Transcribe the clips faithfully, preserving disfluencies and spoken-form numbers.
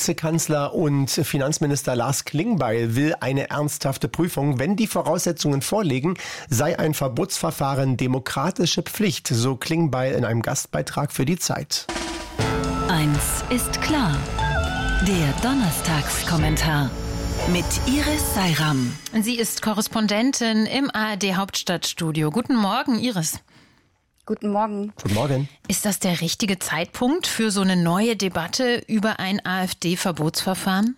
Vizekanzler und Finanzminister Lars Klingbeil will eine ernsthafte Prüfung. Wenn die Voraussetzungen vorliegen, sei ein Verbotsverfahren demokratische Pflicht, so Klingbeil in einem Gastbeitrag für die Zeit. Eins ist klar, der Donnerstagskommentar mit Iris Seiram. Sie ist Korrespondentin im A R D Hauptstadtstudio. Guten Morgen, Iris. Guten Morgen. Guten Morgen. Ist das der richtige Zeitpunkt für so eine neue Debatte über ein AfD-Verbotsverfahren?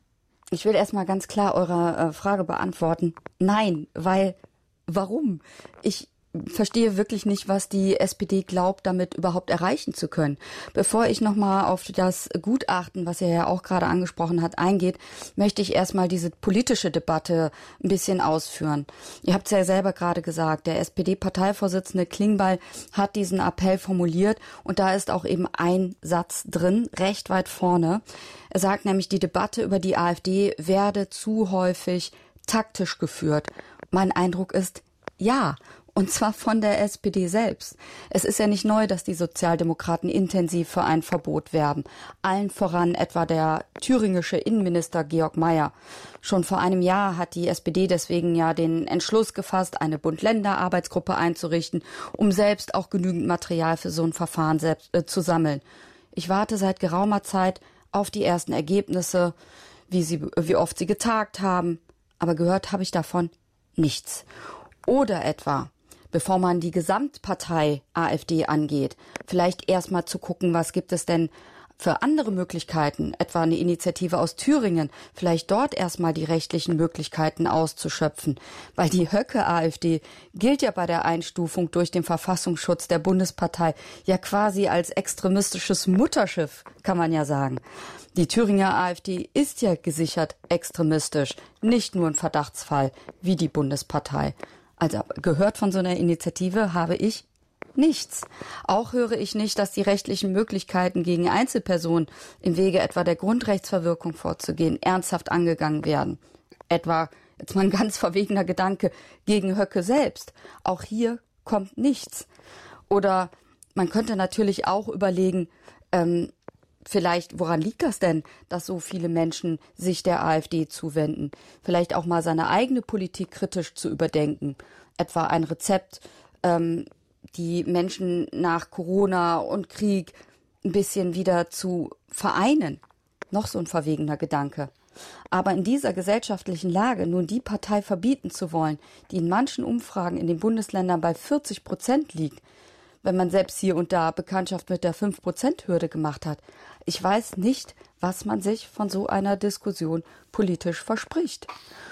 Ich will erstmal ganz klar eure äh, Frage beantworten. Nein, weil, warum? Ich verstehe wirklich nicht, was die S P D glaubt, damit überhaupt erreichen zu können. Bevor ich nochmal auf das Gutachten, was ihr ja auch gerade angesprochen habt, eingeht, möchte ich erstmal diese politische Debatte ein bisschen ausführen. Ihr habt es ja selber gerade gesagt, der S P D-Parteivorsitzende Klingbeil hat diesen Appell formuliert und da ist auch eben ein Satz drin, recht weit vorne. Er sagt nämlich, die Debatte über die AfD werde zu häufig taktisch geführt. Mein Eindruck ist, ja. Und zwar von der S P D selbst. Es ist ja nicht neu, dass die Sozialdemokraten intensiv für ein Verbot werben. Allen voran etwa der thüringische Innenminister Georg Mayer. Schon vor einem Jahr hat die S P D deswegen ja den Entschluss gefasst, eine Bund-Länder-Arbeitsgruppe einzurichten, um selbst auch genügend Material für so ein Verfahren selbst, äh, zu sammeln. Ich warte seit geraumer Zeit auf die ersten Ergebnisse, wie, sie, wie oft sie getagt haben. Aber gehört habe ich davon nichts. Oder etwa, bevor man die Gesamtpartei AfD angeht, vielleicht erstmal zu gucken, was gibt es denn für andere Möglichkeiten, etwa eine Initiative aus Thüringen, vielleicht dort erstmal die rechtlichen Möglichkeiten auszuschöpfen. Weil die Höcke-AfD gilt ja bei der Einstufung durch den Verfassungsschutz der Bundespartei ja quasi als extremistisches Mutterschiff, kann man ja sagen. Die Thüringer AfD ist ja gesichert extremistisch, nicht nur ein Verdachtsfall wie die Bundespartei. Also gehört von so einer Initiative habe ich nichts. Auch höre ich nicht, dass die rechtlichen Möglichkeiten gegen Einzelpersonen im Wege etwa der Grundrechtsverwirkung vorzugehen ernsthaft angegangen werden. Etwa, jetzt mal ein ganz verwegener Gedanke, gegen Höcke selbst. Auch hier kommt nichts. Oder man könnte natürlich auch überlegen, ähm, vielleicht, woran liegt das denn, dass so viele Menschen sich der AfD zuwenden? Vielleicht auch mal seine eigene Politik kritisch zu überdenken. Etwa ein Rezept, ähm, die Menschen nach Corona und Krieg ein bisschen wieder zu vereinen. Noch so ein verwegener Gedanke. Aber in dieser gesellschaftlichen Lage nun die Partei verbieten zu wollen, die in manchen Umfragen in den Bundesländern bei vierzig Prozent liegt, wenn man selbst hier und da Bekanntschaft mit der fünf Prozent Hürde gemacht hat. Ich weiß nicht, was man sich von so einer Diskussion politisch verspricht.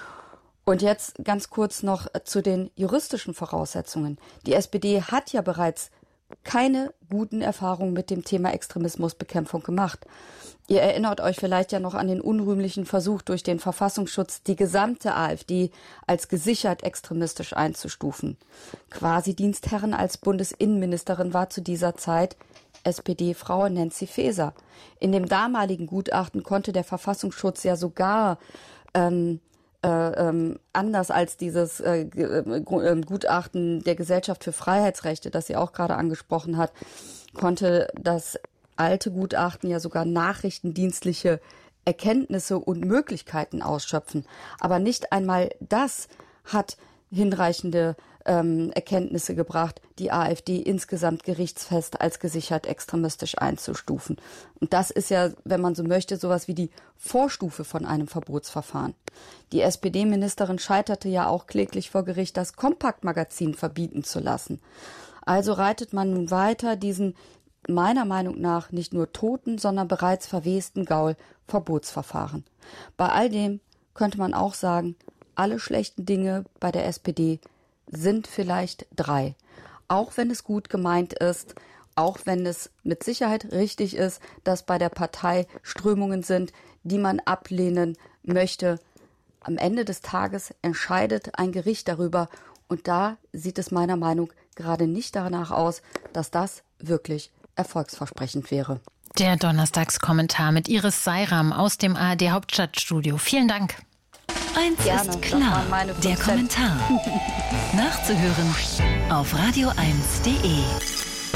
Und jetzt ganz kurz noch zu den juristischen Voraussetzungen. Die S P D hat ja bereits keine guten Erfahrungen mit dem Thema Extremismusbekämpfung gemacht. Ihr erinnert euch vielleicht ja noch an den unrühmlichen Versuch durch den Verfassungsschutz, die gesamte AfD als gesichert extremistisch einzustufen. Quasi-Dienstherrin als Bundesinnenministerin war zu dieser Zeit S P D-Frau Nancy Faeser. In dem damaligen Gutachten konnte der Verfassungsschutz ja sogar ähm, Äh, ähm, anders als dieses äh, äh, Gutachten der Gesellschaft für Freiheitsrechte, das sie auch gerade angesprochen hat, konnte das alte Gutachten ja sogar nachrichtendienstliche Erkenntnisse und Möglichkeiten ausschöpfen. Aber nicht einmal das hat hinreichende ähm, Erkenntnisse gebracht, die AfD insgesamt gerichtsfest als gesichert extremistisch einzustufen. Und das ist ja, wenn man so möchte, sowas wie die Vorstufe von einem Verbotsverfahren. Die S P D-Ministerin scheiterte ja auch kläglich vor Gericht, das Kompakt-Magazin verbieten zu lassen. Also reitet man nun weiter diesen meiner Meinung nach nicht nur toten, sondern bereits verwesten Gaul Verbotsverfahren. Bei all dem könnte man auch sagen, alle schlechten Dinge bei der S P D sind vielleicht drei. Auch wenn es gut gemeint ist, auch wenn es mit Sicherheit richtig ist, dass bei der Partei Strömungen sind, die man ablehnen möchte. Am Ende des Tages entscheidet ein Gericht darüber und da sieht es meiner Meinung nach gerade nicht danach aus, dass das wirklich erfolgsversprechend wäre. Der Donnerstagskommentar mit Iris Seiram aus dem A R D Hauptstadtstudio. Vielen Dank. Eins Gerne, ist klar, der Kommentar. Nachzuhören auf radio eins punkt de.